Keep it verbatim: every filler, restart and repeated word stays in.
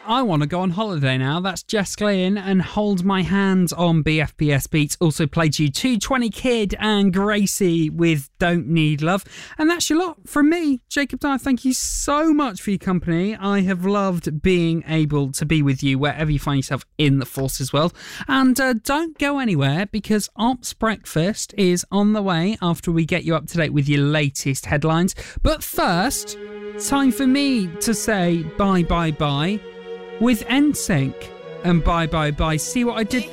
I Want to Go on Holiday Now. That's Jess Glynn and Hold My Hand on B F P S Beats. Also played you two twenty Kid and Gracie with Don't Need Love. And that's your lot from me, Jacob Dyer. Thank you so much for your company. I have loved being able to be with you wherever you find yourself in the Forces world. And uh, don't go anywhere, because Ops Breakfast is on the way after we get you up to date with your latest headlines. But first, time for me to say bye bye bye with N Sync and bye bye bye. See what I did